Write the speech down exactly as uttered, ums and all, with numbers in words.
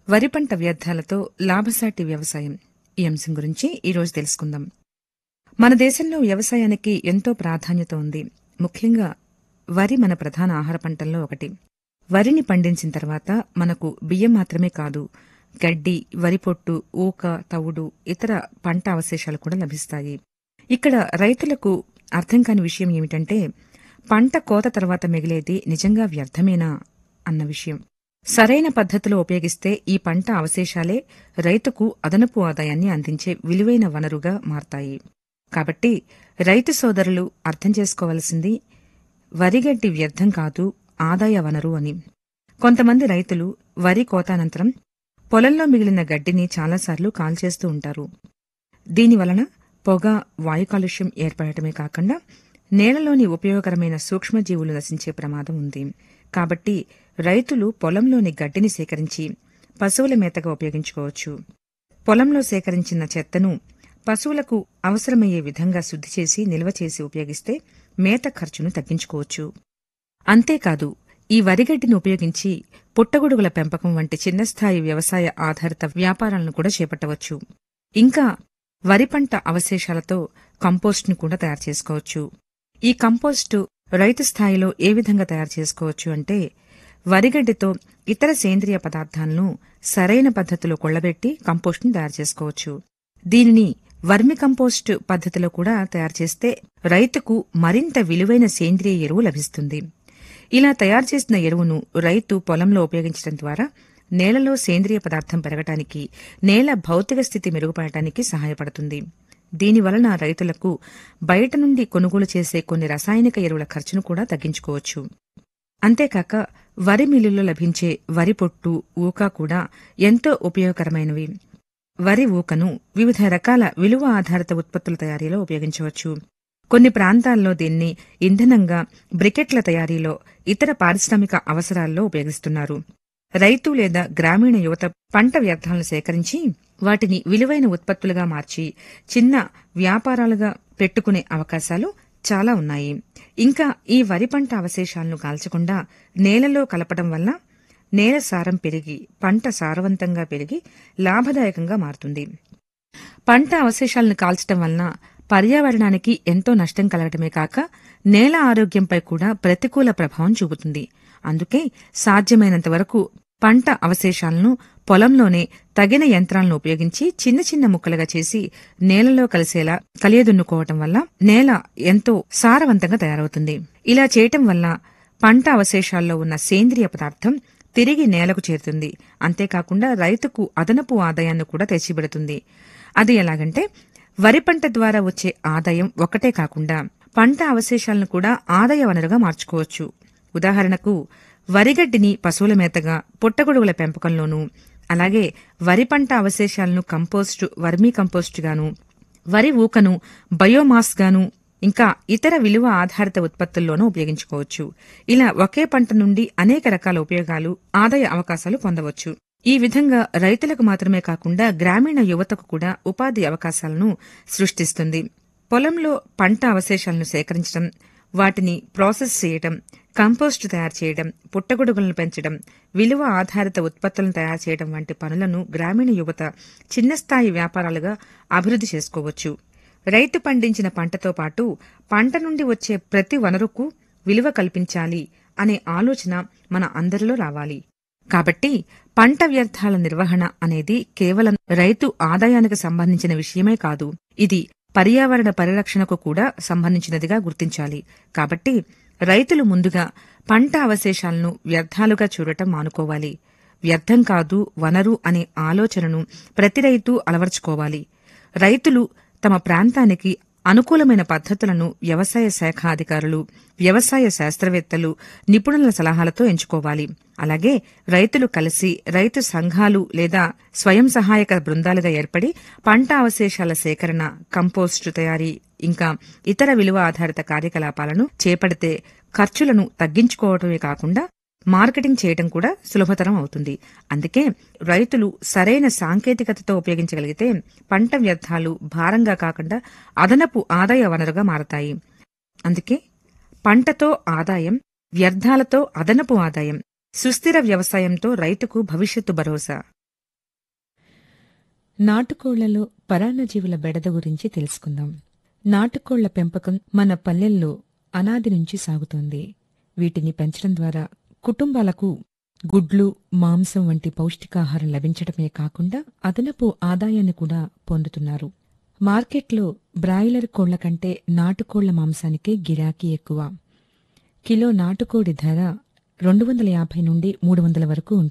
వరి పంట వ్యర్థాలతో లాభసాటి వ్యవసాయం ఈ అంశం గురించి ఈరోజు తెలుసుకుందాం. మన దేశంలో వ్యవసాయానికి ఎంతో ప్రాధాన్యత ఉంది. ముఖ్యంగా వరి మన ప్రధాన ఆహార పంటల్లో ఒకటి. వరిని పండించిన తర్వాత మనకు బియ్యం మాత్రమే కాదు, గడ్డి, వరి పొట్టు, ఊక, తవుడు, ఇతర పంట అవశేషాలు కూడా లభిస్తాయి. ఇక్కడ రైతులకు అర్థం కాని విషయం ఏమిటంటే, పంట కోత తర్వాత మిగిలేది నిజంగా వ్యర్థమేనా అన్న విషయం. సరైన పద్ధతిలో ఉపయోగిస్తే ఈ పంట అవశేషాలే రైతుకు అదనపు ఆదాయాన్ని అందించే విలువైన వనరుగా మారతాయి. కాబట్టి రైతు సోదరులు అర్థం చేసుకోవలసింది వరిగడ్డి వ్యర్థం కాదు, ఆదాయ వనరు అని. కొంతమంది రైతులు వరి కోతానంతరం పొలంలో మిగిలిన గడ్డిని చాలాసార్లు కాల్చేస్తూ ఉంటారు. దీనివలన పొగ, వాయు కాలుష్యం ఏర్పడటమే కాకుండా నేలలోని ఉపయోగకరమైన సూక్ష్మజీవులు నశించే ప్రమాదం ఉంది. కాబట్టి రైతులు పొలంలోని గడ్డిని సేకరించి పశువుల మేతగా ఉపయోగించుకోవచ్చు. పొలంలో సేకరించిన చెత్తను పశువులకు అవసరమయ్యే విధంగా శుద్ధి చేసి నిల్వ చేసి ఉపయోగిస్తే మేత ఖర్చును తగ్గించుకోవచ్చు. అంతేకాదు, ఈ వరిగడ్డిని ఉపయోగించి పుట్టగొడుగుల పెంపకం వంటి చిన్నస్థాయి వ్యవసాయ ఆధారిత వ్యాపారాలను కూడా చేపట్టవచ్చు. ఇంకా వరి పంట అవశేషాలతో కంపోస్టును కూడా తయారు చేసుకోవచ్చు. ఈ కంపోస్టు రైతు స్థాయిలో ఏ విధంగా తయారు చేసుకోవచ్చు అంటే, వరిగడ్డితో ఇతర సేంద్రియ పదార్థాలను సరైన పద్ధతిలో కొళ్లబెట్టి కంపోస్టును తయారు చేసుకోవచ్చు. దీనిని వర్మి కంపోస్టు పద్ధతిలో కూడా తయారు చేస్తే రైతుకు మరింత విలువైన సేంద్రియ ఎరువు లభిస్తుంది. ఇలా తయారు చేసిన ఎరువును రైతు పొలంలో ఉపయోగించడం ద్వారా నేలలో సేంద్రియ పదార్థం పెరగటానికి, నేల భౌతిక స్థితి మెరుగుపడటానికి సహాయపడుతుంది. దీనివలన రైతులకు బయట నుండి కొనుగోలు చేసే కొన్ని రసాయనిక ఎరువుల ఖర్చును కూడా తగ్గించుకోవచ్చు. అంతేకాక వరి మిల్లుల్లో లభించే వరి పొట్టు, ఊక కూడా ఎంతో ఉపయోగకరమైనవి. వరి ఊకను వివిధ రకాల విలువ ఆధారిత ఉత్పత్తుల తయారీలో ఉపయోగించవచ్చు. కొన్ని ప్రాంతాల్లో దీన్ని ఇంధనంగా, బ్రికెట్ల తయారీలో, ఇతర పారిశ్రామిక అవసరాల్లో ఉపయోగిస్తున్నారు. రైతు లేదా గ్రామీణ యువత పంట వ్యర్థాలను సేకరించి వాటిని విలువైన ఉత్పత్తులుగా మార్చి చిన్న వ్యాపారాలుగా పెట్టుకునే అవకాశాలు చాలా ఉన్నాయి. ఇంకా ఈ వరి పంట అవశేషాలను కాల్చకుండా నేలలో కలపడం వల్ల నేల సారం పెరిగి పంట సారవంతంగా పెరిగి లాభదాయకంగా మారుతుంది. పంట అవశేషాలను కాల్చడం వలన పర్యావరణానికి ఎంతో నష్టం కలగటమే కాక నేల ఆరోగ్యంపై కూడా ప్రతికూల ప్రభావం చూపుతుంది. అందుకే సాధ్యమైనంత వరకు పంట అవశేషాలను పొలంలోనే తగిన యంత్రాలను ఉపయోగించి చిన్న చిన్న ముక్కలుగా చేసి నేలలో కలిసేలా కలియదున్నుకోవటం వల్ల నేల ఎంతో సారవంతంగా తయారవుతుంది. ఇలా చేయటం వల్ల పంట అవశేషాల్లో ఉన్న సేంద్రియ పదార్థం తిరిగి నేలకు చేరుతుంది. అంతేకాకుండా రైతుకు అదనపు ఆదాయాన్ని కూడా తెచ్చిపెడుతుంది. అది ఎలాగంటే, వరి పంట ద్వారా వచ్చే ఆదాయం ఒక్కటే కాకుండా పంట అవశేషాలను కూడా ఆదాయ వనరుగా మార్చుకోవచ్చు. ఉదాహరణకు, వరిగడ్డిని పశువుల మేతగా, పుట్టగొడుగుల పెంపకంలోనూ, అలాగే వరి పంట అవశేషాలను కంపోస్టు, వర్మీ కంపోస్టుగాను, వరి ఊకను బయోమాస్ గాను, ఇంకా ఇతర విలువ ఆధారిత ఉత్పత్తుల్లోనూ ఉపయోగించుకోవచ్చు. ఇలా ఒకే పంట నుండి అనేక రకాల ఉపయోగాలు, ఆదాయ అవకాశాలు పొందవచ్చు. ఈ విధంగా రైతులకు మాత్రమే కాకుండా గ్రామీణ యువతకు కూడా ఉపాధి అవకాశాలను సృష్టిస్తుంది. పొలంలో పంట అవశేషాలను సేకరించడం, వాటిని ప్రాసెస్ చేయడం, కంపోస్టు తయారు చేయడం, పుట్టగొడుగులను పెంచడం, విలువ ఆధారిత ఉత్పత్తులను తయారు చేయడం వంటి పనులను గ్రామీణ యువత చిన్నస్థాయి వ్యాపారాలుగా అభివృద్ధి చేసుకోవచ్చు. రైతు పండించిన పంటతో పాటు పంట నుండి వచ్చే ప్రతి వనరుకు విలువ కల్పించాలి అనే ఆలోచన మన అందరిలో రావాలి. కాబట్టి పంట వ్యర్థాల నిర్వహణ అనేది కేవలం రైతు ఆదాయానికి సంబంధించిన విషయమే కాదు, ఇది పర్యావరణ పరిరక్షణకు కూడా సంబంధించినదిగా గుర్తించాలి. కాబట్టి రైతులు ముందుగా పంట అవశేషాలను వ్యర్థాలుగా చూడటం మానుకోవాలి. వ్యర్థం కాదు, వనరు అనే ఆలోచనను ప్రతి రైతు అలవర్చుకోవాలి. రైతులు తమ ప్రాంతానికి అనుకూలమైన పద్ధతులను వ్యవసాయ శాఖ అధికారులు, వ్యవసాయ శాస్త్రవేత్తలు, నిపుణుల సలహాలతో ఎంచుకోవాలి. అలాగే రైతులు కలిసి రైతు సంఘాలు లేదా స్వయం సహాయక బృందాలుగా ఏర్పడి పంట అవశేషాల సేకరణ, కంపోస్టు తయారీ, ఇంకా ఇతర విలువ ఆధారిత కార్యకలాపాలను చేపడితే ఖర్చులను తగ్గించుకోవడమే కాకుండా మార్కెటింగ్ చేయడం కూడా సులభతరం అవుతుంది. అందుకే రైతులు సరైన సాంకేతికతతో ఉపయోగించగలిగితే పంట వ్యర్థాలు భారంగా కాకుండా అదనపు ఆదాయ వనరుగా మారతాయి. అందుకే పంటతో ఆదాయం, వ్యర్థాలతో అదనపు ఆదాయం, సుస్థిర వ్యవసాయంతో రైతుకు భవిష్యత్తు భరోసా. నాటుకోళ్లలో పరాన్నజీవుల బెడద గురించి తెలుసుకుందాం. నాటుకోళ్ల పెంపకం మన పల్లెల్లో అనాది నుంచి సాగుతోంది. వీటిని పెంచడం ద్వారా కుటుంబాలకు గుడ్లు, మాంసం వంటి పౌష్టికాహారం లభించడమే కాకుండా అదనపు ఆదాయాన్ని కూడా పొందుతున్నారు. మార్కెట్లో బ్రాయిలర్ కోళ్ల కంటే నాటుకోళ్ల మాంసానికే గిరాకీ ఎక్కువ. కిలో నాటుకోడి ధర రెండు వందల యాభై నుండి మూడు వందల వరకు ఉంటుంది.